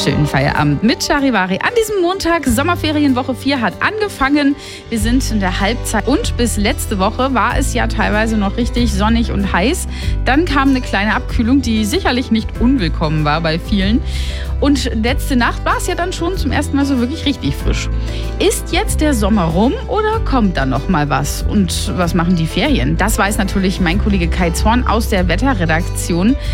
schönen Feierabend mit Charivari. An diesem Montag, Sommerferienwoche 4 hat angefangen. Wir sind in der Halbzeit und bis letzte Woche war es ja teilweise noch richtig sonnig und heiß. Dann kam eine kleine Abkühlung, die sicherlich nicht unwillkommen war bei vielen. Und letzte Nacht war es ja dann schon zum ersten Mal so wirklich richtig frisch. Ist jetzt der Sommer rum oder kommt da noch mal was? Und was machen die Ferien? Das weiß natürlich mein Kollege Kai Zorn aus der Wetterredaktion.